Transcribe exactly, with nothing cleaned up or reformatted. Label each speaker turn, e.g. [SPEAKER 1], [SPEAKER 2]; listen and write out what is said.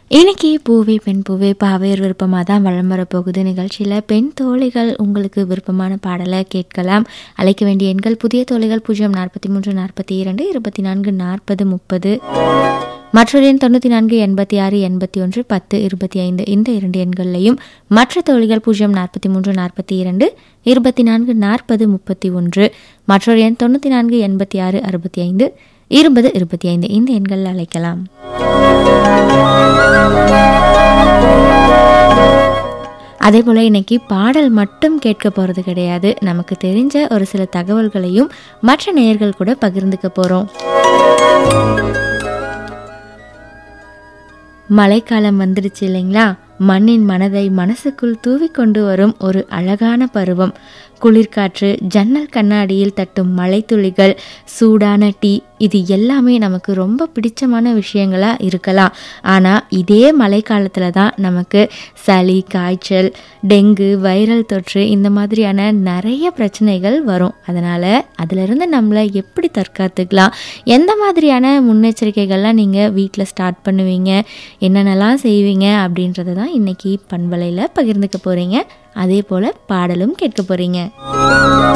[SPEAKER 1] இன்னைக்கு பூவே பெண் பூவே பாவையர் விருப்பமாக தான் வலம் வரப்போகுது. நிகழ்ச்சியில் பெண் தோழிகள் உங்களுக்கு விருப்பமான பாடலை கேட்கலாம். அழைக்க வேண்டிய எண்கள் புதிய தோழிகள் பூஜ்ஜியம் நாற்பத்தி மூன்று நாற்பத்தி இரண்டு இருபத்தி நான்கு நாற்பது முப்பது, மற்றொரு எண் தொண்ணூற்றி நான்கு எண்பத்தி ஆறு எண்பத்தி ஒன்று பத்து இருபத்தி ஐந்து. இந்த இரண்டு எண்கள்லையும் மற்ற தோழிகள் பூஜ்ஜியம் நாற்பத்தி மூன்று நாற்பத்தி இரண்டு இருபத்தி நான்கு நாற்பது முப்பத்தி ஒன்று, மற்றொரு எண் தொண்ணூற்றி நான்கு எண்பத்தி ஆறு அறுபத்தி ஐந்து இருபது இருபத்தி ஐந்து. இந்த எண்களில் அழைக்கலாம். அதே போல் இன்னைக்கு பாடல் மட்டும் கேட்க போகிறது கிடையாது. நமக்கு தெரிஞ்ச ஒரு சில தகவல்களையும் மற்ற நேயர்கள் கூட பகிர்ந்துக்க போகிறோம். மழைக்காலம் வந்துடுச்சு இல்லைங்களா? மண்ணின் மனதை மனசுக்குள் தூவிக்கொண்டு வரும் ஒரு அழகான பருவம். குளிர்காற்று, ஜன்னல் கண்ணாடியில் தட்டும் மழைத்துளிகள், சூடான டீ, இது எல்லாமே நமக்கு ரொம்ப பிடிச்சமான விஷயங்களாக இருக்கலாம். ஆனால் இதே மழைக்காலத்தில் தான் நமக்கு சளி, காய்ச்சல், டெங்கு, வைரல் தொற்று இந்த மாதிரியான நிறைய பிரச்சனைகள் வரும். அதனால் அதிலிருந்து நம்மளை எப்படி தற்காத்துக்கலாம், எந்த மாதிரியான முன்னெச்சரிக்கைகள்லாம் நீங்கள் வீட்டில் ஸ்டார்ட் பண்ணுவீங்க, என்னென்னலாம் செய்வீங்க அப்படின்றத தான் இன்னைக்கு பண்பலையில் பகிர்ந்துக்க போகிறீங்க. அதே போல் பாடலும் கேட்க போகிறீங்க.